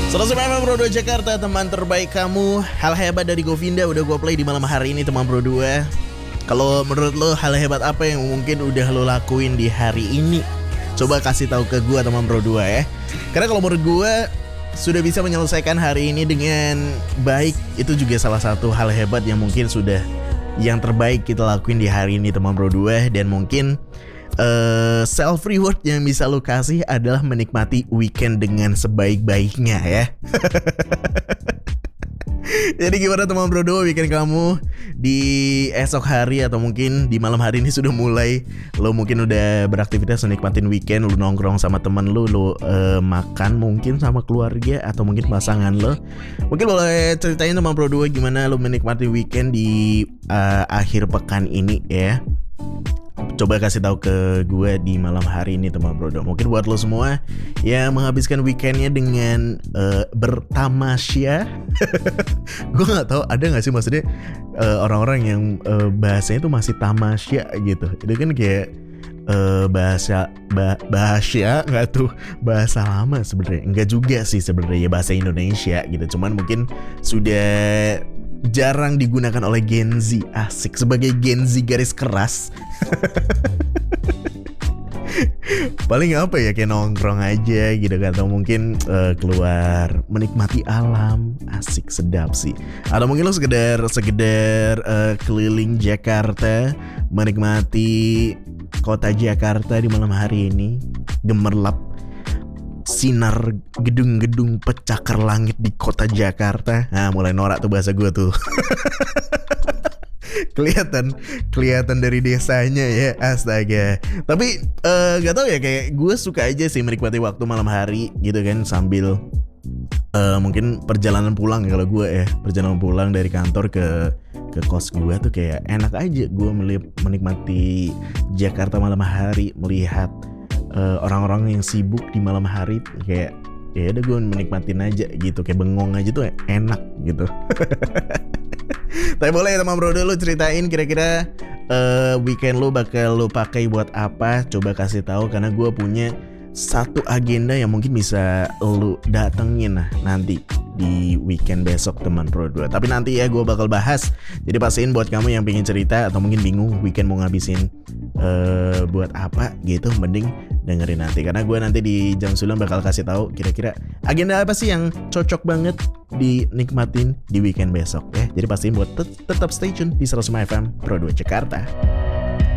Selesai memang Bro 2 Jakarta, teman terbaik kamu. Hal hebat dari Govinda udah gue play di malam hari ini teman Bro 2. Kalau menurut lo hal hebat apa yang mungkin udah lo lakuin di hari ini? Coba kasih tahu ke gue teman Bro 2 ya. Karena kalau menurut gue sudah bisa menyelesaikan hari ini dengan baik, itu juga salah satu hal hebat yang mungkin sudah yang terbaik kita lakuin di hari ini teman Bro 2. Dan mungkin self reward yang bisa lo kasih adalah menikmati weekend dengan sebaik-baiknya ya. Jadi gimana teman Bro 2 weekend kamu di esok hari atau mungkin di malam hari ini sudah mulai? Lo mungkin udah beraktivitas menikmatin weekend, lo nongkrong sama temen lo makan mungkin sama keluarga atau mungkin pasangan lo. Mungkin boleh ceritain teman Bro 2 gimana lo menikmati weekend di akhir pekan ini ya. Coba kasih tahu ke gue di malam hari ini teman Bro 2. Mungkin buat lo semua yang menghabiskan weekendnya dengan bertamasya. Gue nggak tahu ada nggak sih maksudnya orang-orang yang bahasanya itu masih tamasya gitu. Itu kan kayak bahasa nggak tuh bahasa lama sebenarnya. Enggak juga sih sebenarnya bahasa Indonesia gitu. Cuman mungkin sudah jarang digunakan oleh Gen Z. Asik sebagai Gen Z garis keras. Paling apa ya, kayak nongkrong aja gitu kan, atau mungkin keluar menikmati alam. Asik, sedap sih. Atau mungkin lo sekedar keliling Jakarta, menikmati kota Jakarta di malam hari ini, gemerlap sinar gedung-gedung pecakar langit di kota Jakarta. Nah, mulai norak tuh bahasa gue tuh. kelihatan dari desanya ya, astaga. Tapi gak tau ya, kayak gue suka aja sih menikmati waktu malam hari gitu kan, sambil mungkin perjalanan pulang. Kalau gue perjalanan pulang dari kantor ke kos gue tuh kayak enak aja gue menikmati Jakarta malam hari, melihat orang-orang yang sibuk di malam hari. Kayak ya udah gue menikmatin aja gitu, kayak bengong aja tuh enak gitu. Tapi boleh teman Bro 2 lu ceritain kira-kira weekend lu bakal lu pakai buat apa? Coba kasih tahu, karena gue punya satu agenda yang mungkin bisa lu datengin nanti di weekend besok teman Bro 2. Tapi nanti ya gue bakal bahas. Jadi pastiin buat kamu yang pengen cerita atau mungkin bingung weekend mau ngabisin buat apa gitu, mending dengerin nanti, karena gue nanti di jam 9 bakal kasih tahu kira-kira agenda apa sih yang cocok banget dinikmatin di weekend besok ya. Jadi pastiin buat tetap stay tune di 105 FM Pro 2 Jakarta.